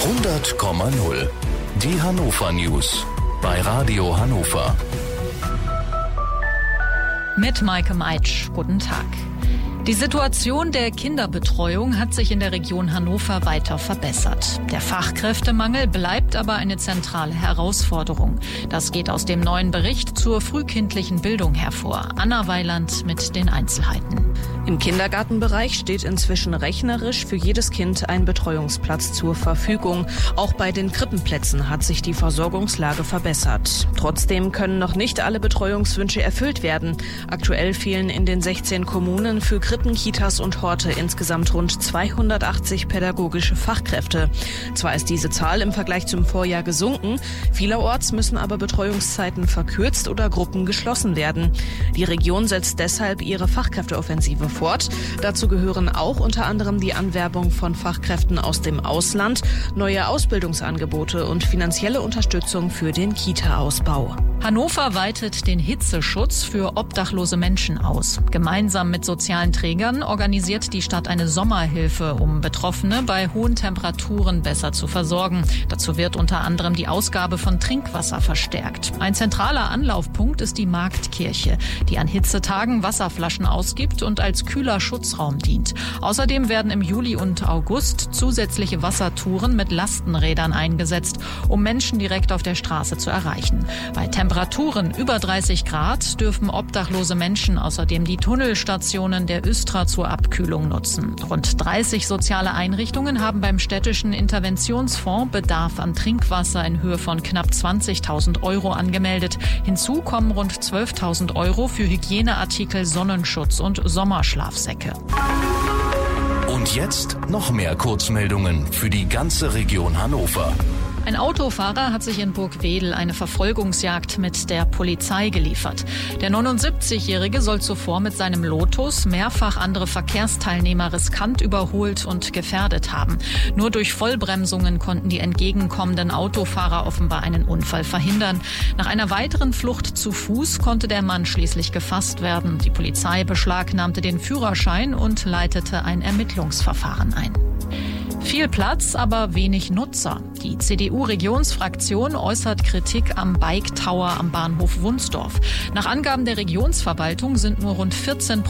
100,0. Die Hannover News bei Radio Hannover. Mit Maike Meitsch. Guten Tag. Die Situation der Kinderbetreuung hat sich in der Region Hannover weiter verbessert. Der Fachkräftemangel bleibt aber eine zentrale Herausforderung. Das geht aus dem neuen Bericht zur frühkindlichen Bildung hervor. Anna Weiland mit den Einzelheiten. Im Kindergartenbereich steht inzwischen rechnerisch für jedes Kind ein Betreuungsplatz zur Verfügung. Auch bei den Krippenplätzen hat sich die Versorgungslage verbessert. Trotzdem können noch nicht alle Betreuungswünsche erfüllt werden. Aktuell fehlen in den 16 Kommunen für Krippen, Kitas und Horte insgesamt rund 280 pädagogische Fachkräfte. Zwar ist diese Zahl im Vergleich zum Vorjahr gesunken, vielerorts müssen aber Betreuungszeiten verkürzt oder Gruppen geschlossen werden. Die Region setzt deshalb ihre Fachkräfteoffensive fort. Dazu gehören auch unter anderem die Anwerbung von Fachkräften aus dem Ausland, neue Ausbildungsangebote und finanzielle Unterstützung für den Kita-Ausbau. Hannover weitet den Hitzeschutz für obdachlose Menschen aus. Gemeinsam mit sozialen Trägern organisiert die Stadt eine Sommerhilfe, um Betroffene bei hohen Temperaturen besser zu versorgen. Dazu wird unter anderem die Ausgabe von Trinkwasser verstärkt. Ein zentraler Anlaufpunkt ist die Marktkirche, die an Hitzetagen Wasserflaschen ausgibt und als kühler Schutzraum dient. Außerdem werden im Juli und August zusätzliche Wassertouren mit Lastenrädern eingesetzt, um Menschen direkt auf der Straße zu erreichen. Bei Temperaturen über 30 Grad dürfen obdachlose Menschen außerdem die Tunnelstationen der Östra zur Abkühlung nutzen. Rund 30 soziale Einrichtungen haben beim städtischen Interventionsfonds Bedarf an Trinkwasser in Höhe von knapp 20.000 € angemeldet. Hinzu kommen rund 12.000 € für Hygieneartikel, Sonnenschutz und Sommerschlafsäcke. Und jetzt noch mehr Kurzmeldungen für die ganze Region Hannover. Ein Autofahrer hat sich in Burgwedel eine Verfolgungsjagd mit der Polizei geliefert. Der 79-Jährige soll zuvor mit seinem Lotus mehrfach andere Verkehrsteilnehmer riskant überholt und gefährdet haben. Nur durch Vollbremsungen konnten die entgegenkommenden Autofahrer offenbar einen Unfall verhindern. Nach einer weiteren Flucht zu Fuß konnte der Mann schließlich gefasst werden. Die Polizei beschlagnahmte den Führerschein und leitete ein Ermittlungsverfahren ein. Viel Platz, aber wenig Nutzer. Die CDU-Regionsfraktion äußert Kritik am Bike Tower am Bahnhof Wunsdorf. Nach Angaben der Regionsverwaltung sind nur rund 14%